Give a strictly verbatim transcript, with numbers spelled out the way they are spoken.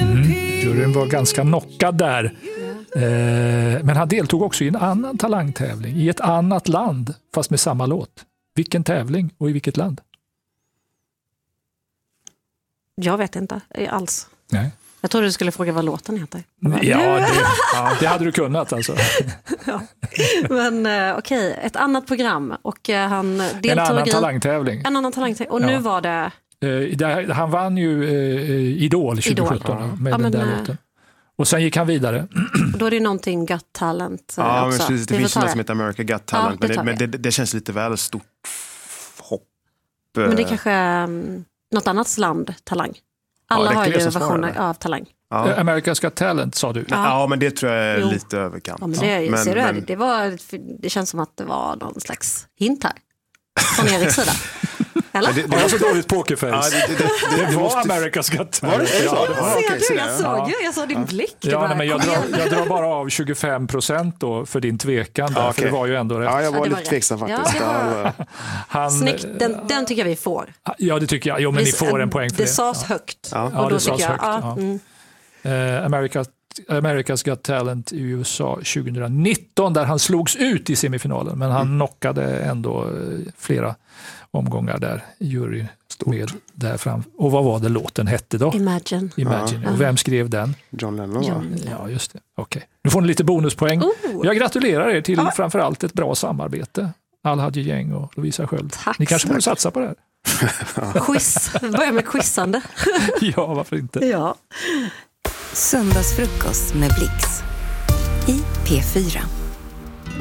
Mm. Juryn var ganska knockad där. Eh, men han deltog också i en annan talangtävling i ett annat land, fast med samma låt. Vilken tävling och i vilket land? Jag vet inte alls. Nej. Jag trodde du skulle fråga vad låten heter. Ja, det, ja, det hade du kunnat alltså. Ja. Men uh, okej, okay. Ett annat program och uh, han deltog en annan i talangtävling. En annan talangtävling. Och nu ja. var det... Uh, där, han vann ju uh, Idol tjugosjutton Idol. med ja, den där uh... låten. Och sen gick han vidare. Och då är det någonting Got Talent uh, ja, också. Men precis, det, det finns något som heter America Got Talent. Ja, det men det, det, det känns lite väl stort hopp. Men det är kanske um, något annat land, Talang. Alla ja, har ju versioner av Talang. Ja. America's Got Talent sa du. Ja, ja men det tror jag är jo. lite överkant. Ja, men det, är, men, ser men... Du, det, var, det känns som att det var någon slags hint här. Från Eriks sida. Eller? Ja, det, det var så dåligt pokerface. Ja, det, det, det, det var måste... America's Got Talent. Var det? Ja, det var. Okay, du, jag såg ju, jag såg din blick. Ja, nej, men jag, drar, jag drar bara av tjugofem procent då för din tvekan. Där, ja, okay. För det var ju ändå rätt. Ja, jag var, ja, lite var tveksam faktiskt. Ja, Han, Snyggt, den, den tycker jag vi får. Ja, det tycker jag. Jo, men Vis, ni får en poäng för det. Det sades högt. Ja, ja det sades högt. Jag, ja. Mm. Uh, America, America's Got Talent i U S A tjugonitton där han slogs ut i semifinalen. Men han mm. knockade ändå flera omgångar där. Jury stod med där fram. Och vad var det låten hette då? Imagine. Imagine. Ja. Och vem skrev den? John Lennon. John Lennon. Ja, just det. Okej. Okay. Nu får ni lite bonuspoäng. Oh. Jag gratulerar er till ja. framförallt ett bra samarbete. Al-Hadji Gäng och Lovisa Sköld. Tack. Ni kanske borde satsa på det här. Quiz. Börja med quizande. Ja, varför inte? Ja. Söndagsfrukost med Blix i P fyra.